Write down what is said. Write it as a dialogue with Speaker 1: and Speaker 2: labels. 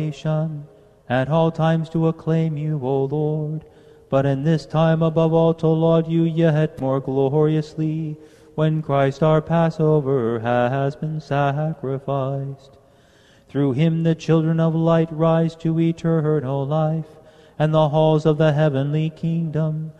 Speaker 1: at all times to acclaim you, O Lord, but in this time above all to laud you yet more gloriously, when Christ our Passover has been sacrificed. Through him the children of light rise to eternal life, and the halls of the heavenly kingdom